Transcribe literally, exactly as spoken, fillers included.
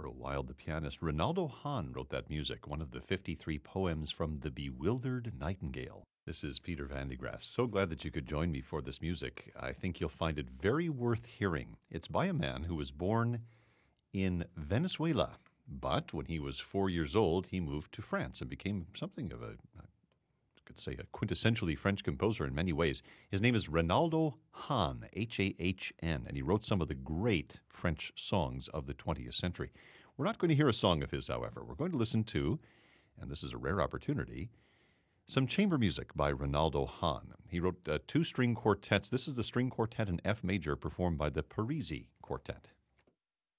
Earl Wild, the pianist. Ronaldo Hahn wrote that music, one of the fifty-three poems from The Bewildered Nightingale. This is Peter Van de Graaff. So glad that you could join me for this music. I think you'll find it very worth hearing. It's by a man who was born in Venezuela, but when he was four years old, he moved to France and became something of a, I could say, a quintessentially French composer in many ways. His name is Ronaldo Hahn, H A H N, and he wrote some of the great French songs of the twentieth century. We're not going to hear a song of his, however. We're going to listen to, and this is a rare opportunity, some chamber music by Ronaldo Hahn. He wrote uh, two string quartets. This is the string quartet in F major performed by the Parisi Quartet.